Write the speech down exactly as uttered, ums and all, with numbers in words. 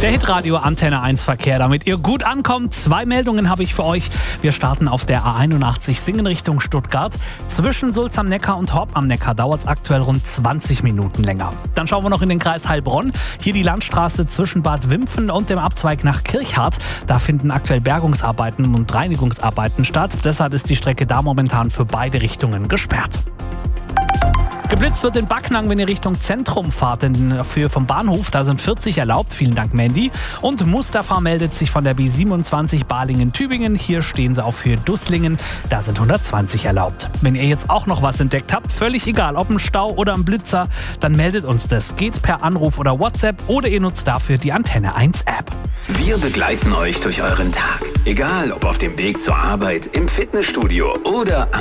Der Hitradio Antenne eins Verkehr, damit ihr gut ankommt. Zwei Meldungen habe ich für euch. Wir starten auf der A einundachtzig Singen Richtung Stuttgart. Zwischen Sulz am Neckar und Horb am Neckar dauert es aktuell rund zwanzig Minuten länger. Dann schauen wir noch in den Kreis Heilbronn. Hier die Landstraße zwischen Bad Wimpfen und dem Abzweig nach Kirchhardt. Da finden aktuell Bergungsarbeiten und Reinigungsarbeiten statt. Deshalb ist die Strecke da momentan für beide Richtungen gesperrt. Geblitzt wird in Backnang, wenn ihr Richtung Zentrum fahrt, in Höhe vom Bahnhof. Da sind vierzig erlaubt. Vielen Dank, Mandy. Und Mustafa meldet sich von der B siebenundzwanzig Balingen-Tübingen. Hier stehen sie auf Höhe Dusslingen. Da sind hundertzwanzig erlaubt. Wenn ihr jetzt auch noch was entdeckt habt, völlig egal, ob ein Stau oder ein Blitzer, dann meldet uns das. Geht per Anruf oder WhatsApp oder ihr nutzt dafür die Antenne eins App. Wir begleiten euch durch euren Tag. Egal, ob auf dem Weg zur Arbeit, im Fitnessstudio oder am